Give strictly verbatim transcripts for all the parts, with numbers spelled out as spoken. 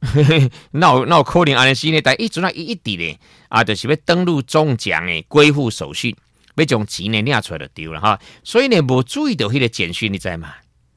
那有那有可能安尼死呢？但一阵啊伊一直咧啊，就是要登录中奖诶，归户手续，要将钱呢领出来就丢了哈。所以呢，无注意到迄个简讯，你知吗？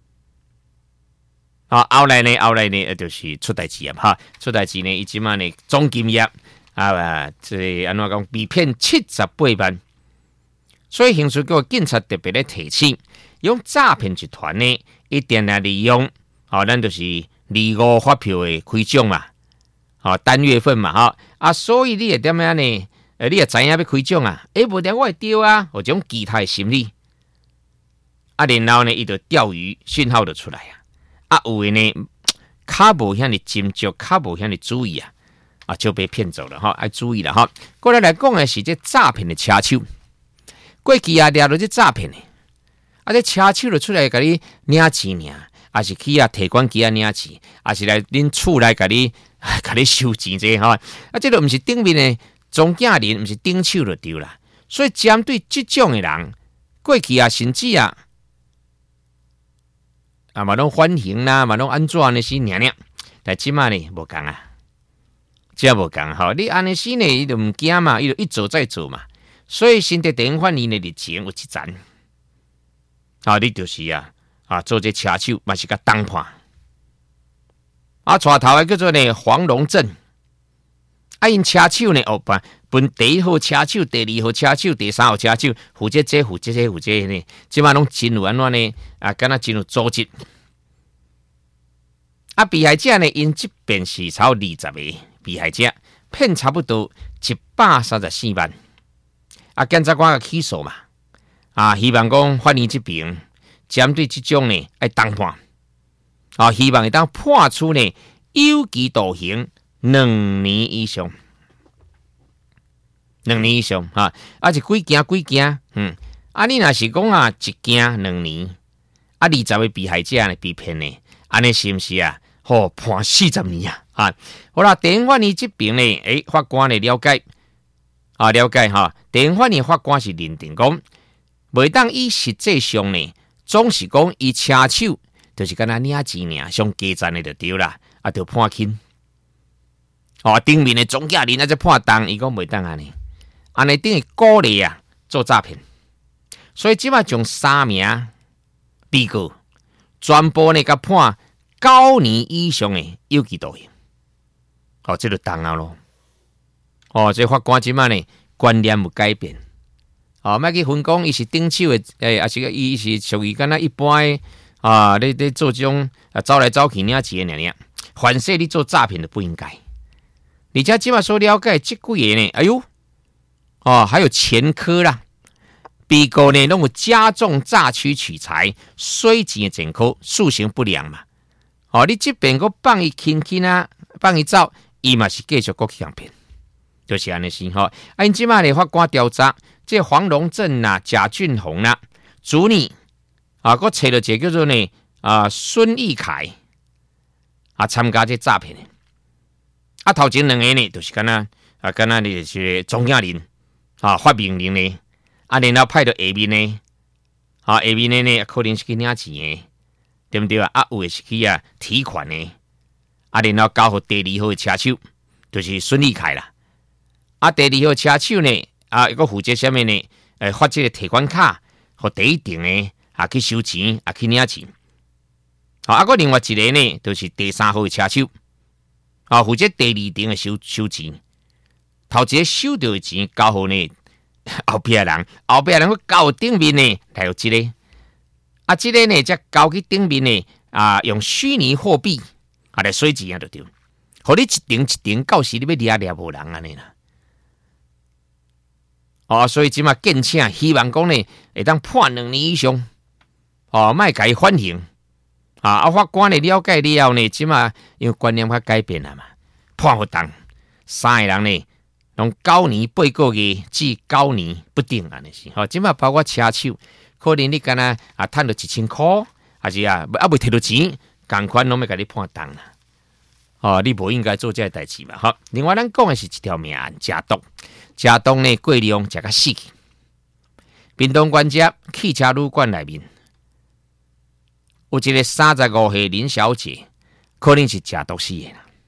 啊，后来呢，后来呢，就是出代志啊哈，出代志呢，伊即马呢总金额啊，即安怎讲被骗七十八万。所以刑事局警察特别咧提醒，用诈骗集团呢，一定来利用，哦，咱就是二五发票的开奖嘛，哦，单月份嘛，哈啊，所以你会点样呢？呃，你也知影要开奖啊，诶，无定我会丢啊，有种期待心理，啊，然后呢，伊就钓鱼讯号就出来啊。啊，有的呢，较无遐尼斟酌，较无遐尼注意啊，啊，就被骗走了哈，要注意了哈。过来来讲的是这诈骗的车手，过去啊，掠到这诈骗的，啊，这车手就出来甲你领钱尔，啊是去啊提款机啊领钱，啊是来恁厝来甲你甲你收钱这哈，啊，这个毋是顶面的中间人，毋是顶手就对啦。所以针对这种的人，过去啊，甚至啊。啊，嘛拢反省啦，嘛拢安怎安尼是娘娘，但即马呢无共啊，即下无共吼，你安尼是呢，伊就毋惊嘛，伊就一做再做嘛，所以新的电反应的日前有一层，啊，你就是啊啊做这车手嘛是甲当判，啊，带头的叫做呢黄龙镇，啊，因车手呢哦办。分第一号车手、第二号车手、第三号车手，负责这、负责这、负责呢，即马拢真有安怎呢？啊，敢若真有组织。啊，被害者呢，因即边是超二十个被害者，骗差不多一百三十四万。啊，检察官个起诉嘛，啊，希望讲法院这边针对这种呢，爱当判，啊，希望会当判处呢有期徒刑两年以上。两年以上哈，啊是几件几件，嗯，啊你若是讲啊一件两年，啊二十个被害者呢被骗呢，安尼是毋是啊？吼、哦、判四十年啊！哈，好啦，地方法院这边呢，诶，法官呢了解啊了解哈，地方法院法官是认定讲，袂当以实际上呢，总是讲伊车手就是敢若领钱尔，上加赚的就对啦，啊就判轻。哦，顶面的总价人啊，则判重，伊讲袂当安尼。安尼等于鼓励啊做诈骗，所以即马将三名被告全部呢，甲判九年以上的有期徒刑。哦，这就重啊咯。哦，这法官即马呢观念有改变。哦，莫去分讲伊是顶手的，诶、欸，还是伊是属于敢若一般的啊？你你做这种啊走来走去领钱的尔，反正你做诈骗就不应该。而且即马所了解这几个呢，哎呦！哦，还有前科啦，被告呢拢有加重诈取取财、税钱的前科，素行不良嘛。哦，你这边个放伊轻轻啊，放伊走，伊嘛是继续搁去相骗，就是安尼先吼。啊，因即马呢法官调查，这黄龙镇呐、贾俊宏呐、主女啊，搁找到一个叫做呢啊孙义凯啊参加这诈骗的。啊，头前两个呢，就是敢若啊，敢若你是中间人。啊，发命令呢，啊，然后派到下面呢，啊，下面的呢，可能是去领钱的，对不对啊？啊，有的是去啊提款的，啊，然后交互第二号的车手，就是孙立凯啦。啊，第二号车手呢，啊，一个负责什么呢？诶，发这个提款卡，和第一定的啊去收钱，啊去领钱。啊，啊，个另外一个呢，就是第三号的车手，啊，负责第二定的收收钱。头一个收到的钱交互呢后壁人，后壁人会交顶面呢，还有这个，啊，这个呢则交去顶面呢啊，用虚拟货币啊来洗钱啊，就对。互你一定一定，到时你要掠掠无人安尼啦。哦，所以即马建请希望讲呢，会当判两年以上，哦，莫甲伊缓刑啊。啊，法官呢了解了后呢，即马因为观念较改变啦嘛，判互重，三个人呢。从九年八个月至九年不定安尼是，吼，即马包括车手，可能你敢若啊赚到一千箍，还是啊啊未摕到钱，共款拢要甲你判重啦。哦，你无应该做这个代志嘛，好。另外，咱讲的是一条命案，食毒，食毒呢过量食甲死去。屏东关节汽车旅馆内面，有一个三十五岁林小姐，可能是食毒死的啦。